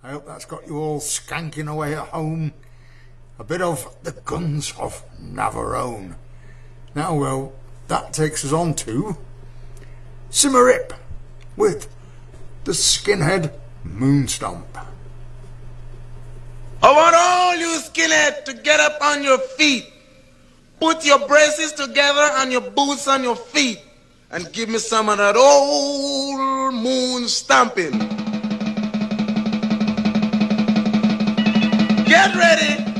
I hope that's got you all skanking away at home. A bit of the Guns of Navarone. Now, well, that takes us on to Symarip with the Skinhead Moonstomp. I want all you skinheads to get up on your feet. Put your braces together and your boots on your feet and give me some of that old moon stomping. Get ready.